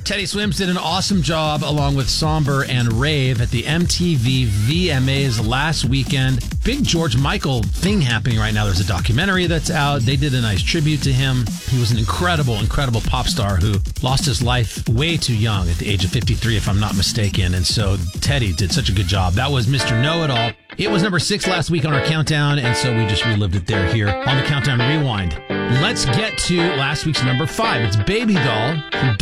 Teddy Swims did an awesome job along with Somber and Rave at the MTV VMAs last weekend. Big George Michael thing happening right now. There's a documentary that's out. They did a nice tribute to him. He was an incredible pop star who lost his life way too young at the age of 53, if I'm not mistaken. And so Teddy did such a good job. That was Mr. Know-It-All. It was number 6 last week on our countdown, and so we just relived it here on the Countdown Rewind. Let's get to last week's number 5. It's Baby Doll from